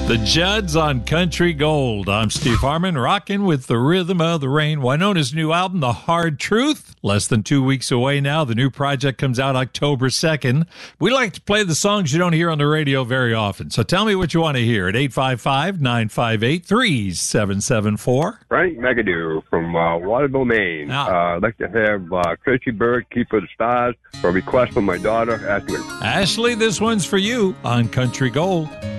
The Judds on Country Gold. I'm Steve Harmon, rocking with the rhythm of the rain. Wynona's new album, The Hard Truth, less than 2 weeks away now. The new project comes out October 2nd. We like to play the songs you don't hear on the radio very often. So tell me what you want to hear at 855-958-3774. Frank McAdoo from Waterville, Maine. I'd like to have Tracy Bird, Keeper of the Stars, for a request from my daughter, Ashley. Ashley, this one's for you on Country Gold.